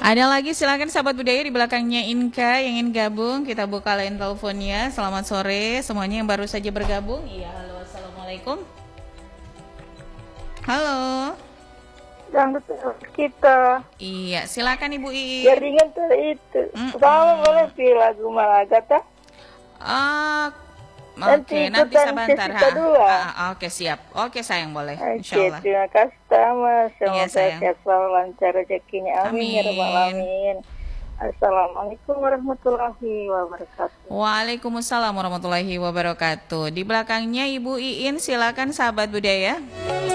Ada lagi silakan sahabat budaya di belakangnya Inka yang ingin gabung. Kita buka line teleponnya. Selamat sore semuanya yang baru saja bergabung. Iya, halo, assalamualaikum. Halo. Dangdut kita. Iya, silakan Ibu Iin. Jaringan tuh itu. Sama boleh pilih lagu Malagata. Oke, nanti sebentar. Oke, siap. Oke, sayang, boleh. Insyaallah. Terima kasih Tama. Iya, Semoga sayang. sehat selalu, lancar rezekinya. Amin ya rabbal alamin. Assalamualaikum warahmatullahi wabarakatuh. Waalaikumsalam warahmatullahi wabarakatuh. Di belakangnya Ibu Iin, silakan sahabat budaya.